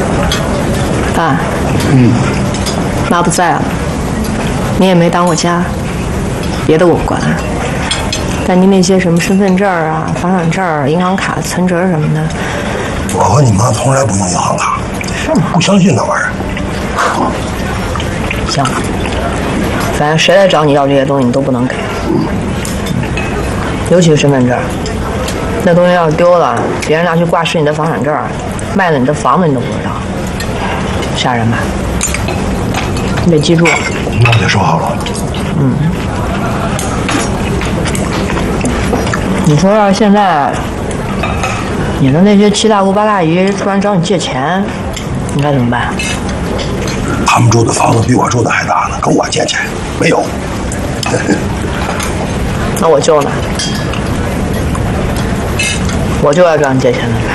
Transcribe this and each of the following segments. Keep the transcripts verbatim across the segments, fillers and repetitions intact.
爸，嗯，妈不在了，你也没当过家，别的我不管，但您那些什么身份证啊、房产证、银行卡、存折什么的， 我和你妈从来不用银行卡， 是吗？ 不相信那玩意儿。 行，反正谁来找你要这些东西，你都不能给，尤其是身份证，那东西要是丢了，别人拿去挂失你的房产证，卖了你的房子，你都不知道，吓人吧？你得记住。 那我得说好了。 嗯。你说要是现在，你的那些七大姑八大姨突然找你借钱，你该怎么办？ 他们住的房子比我住的还大呢，跟我借钱没有。 那我救呢？我就要找你借钱的人。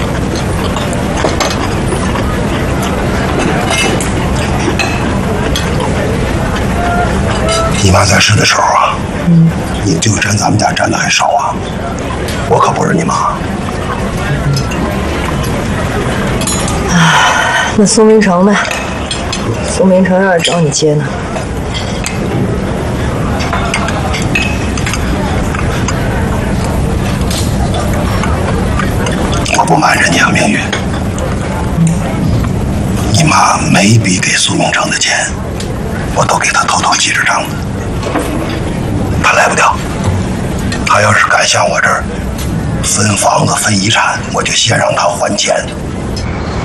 你妈在世的时候啊，嗯，你就占咱们家占的还少啊，我可不是你妈。 唉，那苏明成呢？苏明成要是找你借呢？ 我不瞒着你啊，明玉，你妈每笔给苏明成的钱，我都给他偷偷记着账的。他来不掉，他要是敢向我这儿分房子、分遗产，我就先让他还钱。